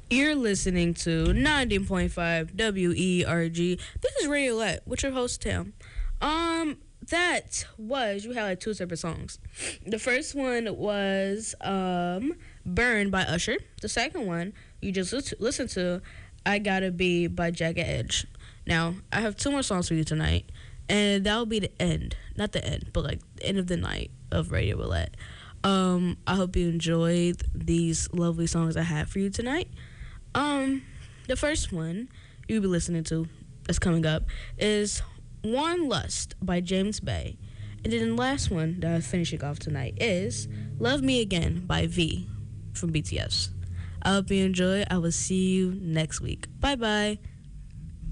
You're listening to 90.5 WERG. This is Radio Let with your host, Tim. That was, you had like two separate songs. The first one was Burn by Usher. The second one, you just listened to I Gotta Be by Jagged Edge. Now, I have two more songs for you tonight, and that'll be the end. Not the end, but like the end of the night of Radio Roulette. I hope you enjoyed these lovely songs I had for you tonight. The first one you'll be listening to that's coming up is One Lust by James Bay. And then the last one that I'm finishing off tonight is Love Me Again by V from BTS. I hope you enjoy. I will see you next week. Bye-bye.